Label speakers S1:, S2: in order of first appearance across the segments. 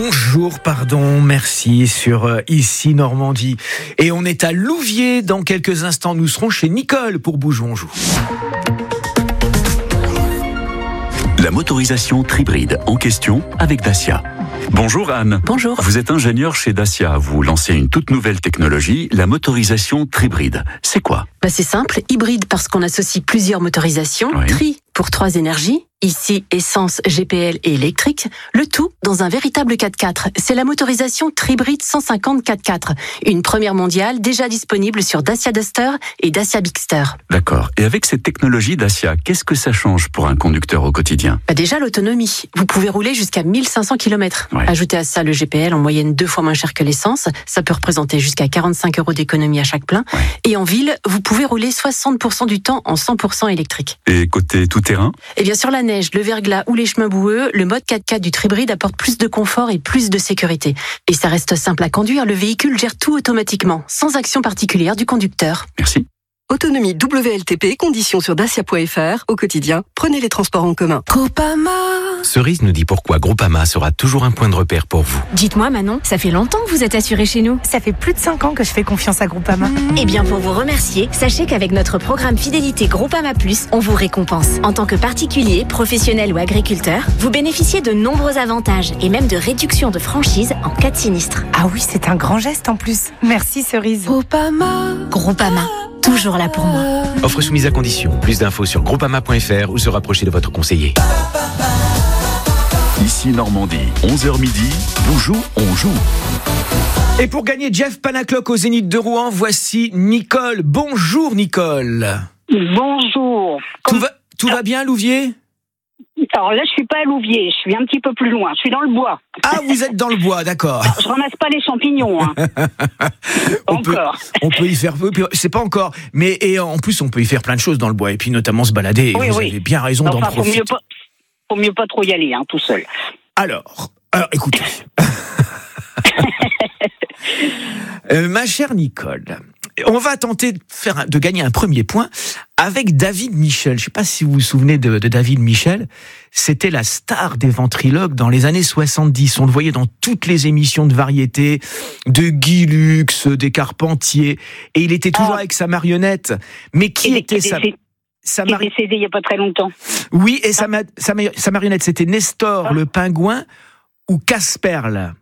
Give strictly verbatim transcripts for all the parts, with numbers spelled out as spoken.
S1: Bonjour, pardon, merci sur euh, Ici Normandie. Et on est à Louviers. Dans quelques instants, nous serons chez Nicole pour Bouge on joue.
S2: La motorisation Tribride en question avec Dacia. Bonjour Anne.
S3: Bonjour.
S2: Vous êtes ingénieur chez Dacia. Vous lancez une toute nouvelle technologie, la motorisation Tribride. C'est quoi ?
S3: Bah c'est simple, hybride parce qu'on associe plusieurs motorisations,
S2: Oui.
S3: tri pour trois énergies, ici essence, G P L et électrique, le tout dans un véritable quatre-quatre. C'est la motorisation Tribride cent cinquante quatre-quatre, une première mondiale déjà disponible sur Dacia Duster et Dacia Bigster.
S2: D'accord. Et avec cette technologie Dacia, qu'est-ce que ça change pour un conducteur au quotidien ?
S3: Bah déjà l'autonomie, vous pouvez rouler jusqu'à mille cinq cents kilomètres.
S2: Ouais.
S3: Ajoutez à ça le G P L en moyenne deux fois moins cher que l'essence, ça peut représenter jusqu'à quarante-cinq euros d'économie à chaque plein.
S2: Ouais.
S3: Et en ville, vous pouvez rouler soixante pour cent du temps en cent pour cent électrique.
S2: Et côté tout-terrain ?
S3: Et bien sur la neige, le verglas ou les chemins boueux, le mode quatre-quatre du Tribride apporte plus de confort et plus de sécurité. Et ça reste simple à conduire, le véhicule gère tout automatiquement, sans action particulière du conducteur.
S2: Merci.
S4: Autonomie W L T P, conditions sur dacia point f r. Au quotidien, prenez les transports en commun.
S5: Groupama.
S1: Cerise nous dit pourquoi Groupama sera toujours un point de repère pour vous.
S5: Dites-moi Manon, ça fait longtemps que vous êtes assurée chez nous.
S6: Ça fait plus de cinq ans que je fais confiance à Groupama.
S5: Eh bien pour vous remercier, sachez qu'avec notre programme fidélité Groupama Plus, on vous récompense. En tant que particulier, professionnel ou agriculteur, vous bénéficiez de nombreux avantages et même de réductions de franchise en cas de sinistre.
S6: Ah oui, c'est un grand geste en plus. Merci Cerise.
S5: Groupama. Groupama, toujours là pour moi.
S1: Offre soumise à condition. Plus d'infos sur groupama point f r ou se rapprocher de votre conseiller.
S2: Ici Normandie, onze heures midi, Bouge on joue.
S1: Et pour gagner Jeff Panaclock au Zénith de Rouen, voici Nicole. Bonjour Nicole.
S7: Bonjour.
S1: Tout va, tout va bien Louviers ?
S7: Alors là, je suis pas à Louviers, je suis un petit peu plus loin. Je suis dans le bois.
S1: Ah, vous êtes dans le bois, d'accord.
S7: Je ramasse pas les champignons. Hein.
S1: on
S7: Encore.
S1: Peut, on peut y faire, c'est pas encore, mais et en plus on peut y faire plein de choses dans le bois et puis notamment se balader. Et
S7: Oui,
S1: vous
S7: oui.
S1: avez bien raison
S7: Enfin,
S1: d'en
S7: faut
S1: profiter.
S7: mieux pas, faut mieux pas trop y aller, hein, tout seul.
S1: Alors, alors écoutez, euh, ma chère Nicole, on va tenter de faire, un- de gagner un premier point avec David Michel. Je sais pas si vous vous souvenez de, de David Michel. C'était la star des ventriloques dans les années soixante-dix. On le voyait dans toutes les émissions de variété, de Guy Lux, des Carpentiers. Et il était toujours
S7: Ah.
S1: avec sa marionnette. Mais qui
S7: Il est-
S1: était
S7: il est
S1: sa,
S7: décédé-
S1: sa
S7: Il est
S1: marionnette?
S7: décédé il y a pas très longtemps.
S1: Oui, et sa, ma- sa, ma- sa marionnette, c'était Nestor
S7: Ah.
S1: le pingouin ou Casperle?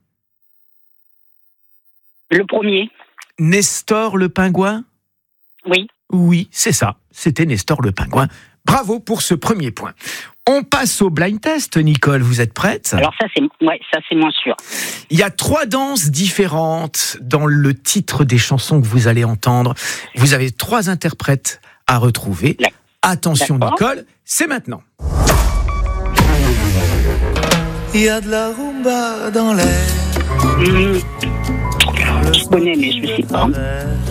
S7: Le premier,
S1: Nestor le pingouin?
S7: oui.
S1: Oui, c'est ça. C'était Nestor le pingouin. Bravo pour ce premier point. On passe au blind test, Nicole. Vous êtes prête ?
S7: Alors ça, c'est, ouais, ça c'est moins sûr.
S1: Il y a trois danses différentes dans le titre des chansons que vous allez entendre. Vous avez trois interprètes à retrouver.
S7: D'accord.
S1: Attention,
S7: D'accord.
S1: Nicole, c'est maintenant.
S8: Il y a de la rumba dans l'air.
S7: Mmh. Je connais, mais je ne sais pas.